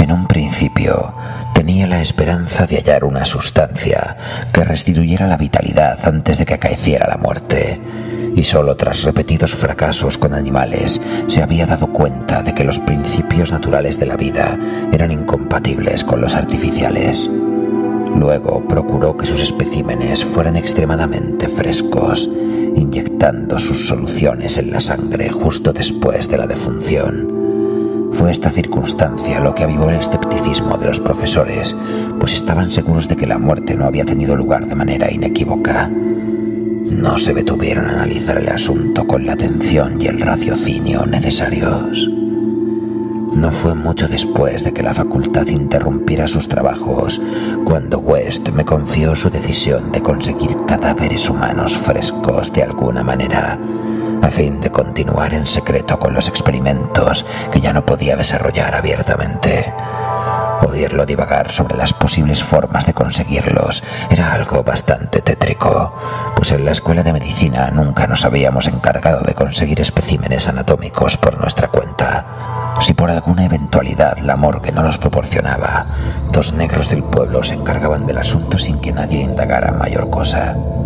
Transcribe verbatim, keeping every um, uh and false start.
En un principio, tenía la esperanza de hallar una sustancia que restituyera la vitalidad antes de que acaeciera la muerte, y solo tras repetidos fracasos con animales se había dado cuenta de que los principios naturales de la vida eran incompatibles con los artificiales. Luego procuró que sus especímenes fueran extremadamente frescos, inyectando sus soluciones en la sangre justo después de la defunción. Fue esta circunstancia lo que avivó el escepticismo de los profesores, pues estaban seguros de que la muerte no había tenido lugar de manera inequívoca. No se detuvieron a analizar el asunto con la atención y el raciocinio necesarios. No fue mucho después de que la facultad interrumpiera sus trabajos cuando West me confió su decisión de conseguir cadáveres humanos frescos de alguna manera, a fin de continuar en secreto con los experimentos que ya no podía desarrollar abiertamente. Oírlo divagar sobre las posibles formas de conseguirlos era algo bastante tétrico, pues en la escuela de medicina nunca nos habíamos encargado de conseguir especímenes anatómicos por nuestra cuenta. Si por alguna eventualidad la morgue no los proporcionaba, dos negros del pueblo se encargaban del asunto sin que nadie indagara mayor cosa.